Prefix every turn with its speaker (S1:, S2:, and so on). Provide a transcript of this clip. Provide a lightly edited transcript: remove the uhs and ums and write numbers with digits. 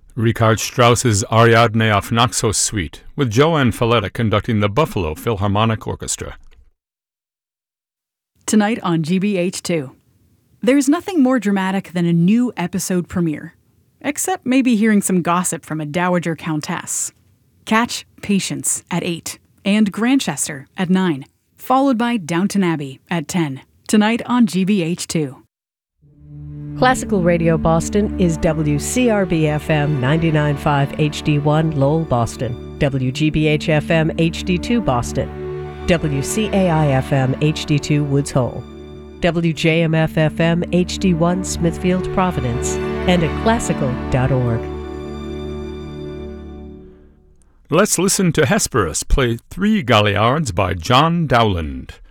S1: Richard Strauss's Ariadne auf Naxos Suite, with Joanne Falletta conducting the Buffalo Philharmonic Orchestra.
S2: Tonight on GBH2. There's nothing more dramatic than a new episode premiere, except maybe hearing some gossip from a dowager countess. Catch Patience at 8 and Grantchester at 9, followed by Downton Abbey at 10. Tonight on GBH2.
S3: Classical Radio Boston is WCRB-FM 99.5 HD1 Lowell, Boston, WGBH-FM HD2 Boston, WCAI-FM HD2 Woods Hole, WJMF-FM HD1 Smithfield, Providence, and at classical.org.
S1: Let's listen to Hesperus play 3 Galliards by John Dowland.